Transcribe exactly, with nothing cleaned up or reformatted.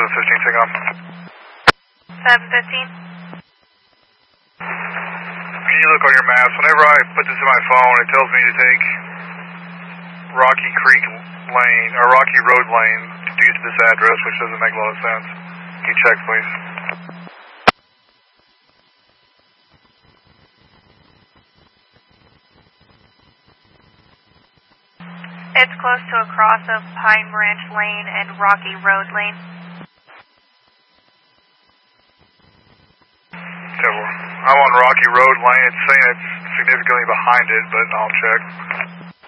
seven fifteen, take off. seven fifteen. Can you look on your maps? Whenever I put this in my phone, it tells me to take Rocky Creek Lane, or Rocky Road Lane to get to this address, which doesn't make a lot of sense. Can you check, please? It's close to a cross of Pine Branch Lane and Rocky Road Lane. Okay, well, I'm on Rocky Road Lane. It's saying it's significantly behind it, but I'll check.